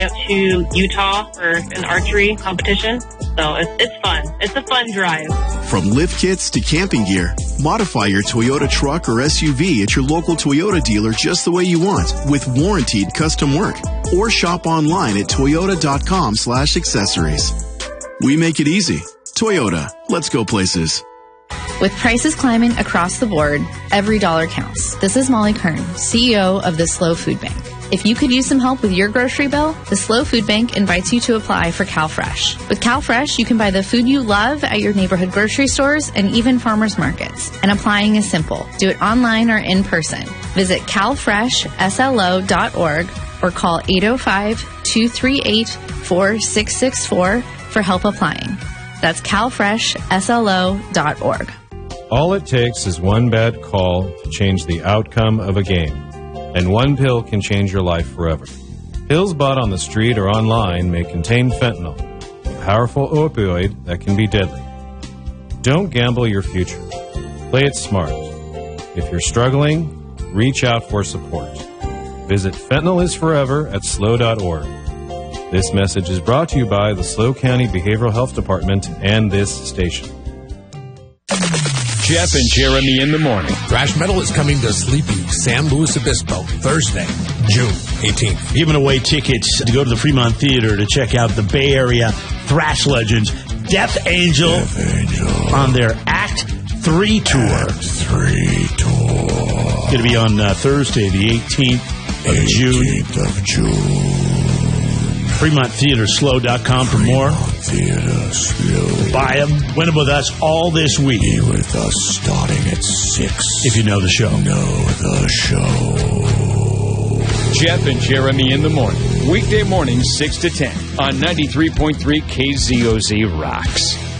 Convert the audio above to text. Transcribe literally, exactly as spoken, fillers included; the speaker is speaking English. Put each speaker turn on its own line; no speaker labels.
up to Utah for an archery competition. So it's, it's fun. It's a fun drive.
From lift kits to camping gear, modify your Toyota truck or S U V at your local Toyota dealer just the way you want with warranted custom work. Or shop online at toyota.com slash accessories. We make it easy. Toyota. Let's go places.
With prices climbing across the board, every dollar counts. This is Molly Kern, C E O of the Slow Food Bank. If you could use some help with your grocery bill, the Slow Food Bank invites you to apply for CalFresh. With CalFresh, you can buy the food you love at your neighborhood grocery stores and even farmers markets. And applying is simple. Do it online or in person. Visit cal fresh s l o dot org or call eight oh five, two three eight, four six six four for help applying. That's cal fresh s l o dot org.
All it takes is one bad call to change the outcome of a game. And one pill can change your life forever. Pills bought on the street or online may contain fentanyl, a powerful opioid that can be deadly. Don't gamble your future. Play it smart. If you're struggling, reach out for support. Visit fentanyl is forever at slow dot org. This message is brought to you by the SLO County Behavioral Health Department and this station.
Jeff and Jeremy in the morning.
Thrash Metal is coming to sleepy San Luis Obispo Thursday, June eighteenth.
Giving away tickets to go to the Fremont Theater to check out the Bay Area thrash legends Death Angel,
Death Angel.
on their Act three tour.
Act three tour.
Going to be on uh, Thursday, the eighteenth of June.
eighteenth of June.
Fremont Theater Slow dot com for more.
Theater Slow.
Buy them. Win them with us all this week.
Be with us starting at six.
If you know the show.
Know the show.
Jeff and Jeremy in the morning. Weekday mornings, six to ten on ninety-three point three K Z O Z Rocks.